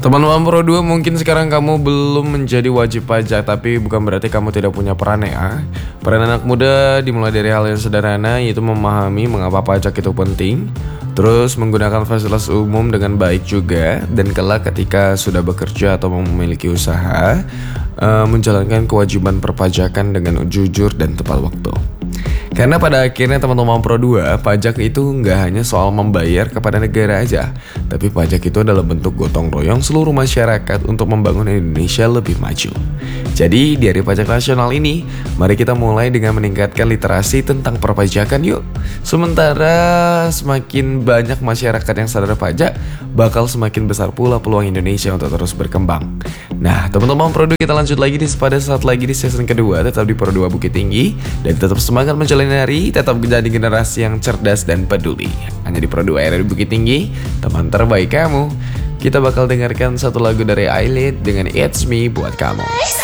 Teman-teman Pro 2, mungkin sekarang kamu belum menjadi wajib pajak, tapi bukan berarti kamu tidak punya peran ya. Peran anak muda dimulai dari hal yang sederhana, yaitu memahami mengapa pajak itu penting, terus menggunakan fasilitas umum dengan baik juga, dan kelak ketika sudah bekerja atau memiliki usaha, menjalankan kewajiban perpajakan dengan jujur dan tepat waktu. Karena pada akhirnya teman-teman Pro 2, pajak itu nggak hanya soal membayar kepada negara aja, tapi pajak itu adalah bentuk gotong royong seluruh masyarakat untuk membangun Indonesia lebih maju. Jadi di Hari Pajak Nasional ini, mari kita mulai dengan meningkatkan literasi tentang perpajakan yuk. Sementara semakin banyak masyarakat yang sadar pajak, bakal semakin besar pula peluang Indonesia untuk terus berkembang. Nah, teman-teman Pro 2, kita lanjut lagi pada saat lagi di season kedua, tetap di Pro 2 Bukit Tinggi, dan tetap semangat menjalani hari, tetap menjadi generasi yang cerdas dan peduli. Hanya di Pro 2 RRI Bukit Tinggi, teman terbaik kamu. Kita bakal dengarkan satu lagu dari Ailit dengan It's Me buat kamu.